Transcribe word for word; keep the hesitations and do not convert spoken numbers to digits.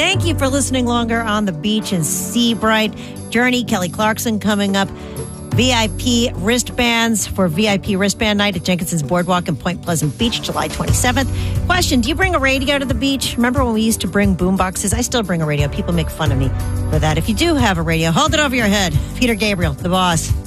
Thank you for listening longer on the beach in Seabright. Journey, Kelly Clarkson coming up. V I P wristbands for V I P wristband night at Jenkinson's Boardwalk in Point Pleasant Beach, July twenty-seventh. Question, do you bring a radio to the beach? Remember when we used to bring boom boxes? I still bring a radio. People make fun of me for that. If you do have a radio, hold it over your head. Peter Gabriel, The Boss.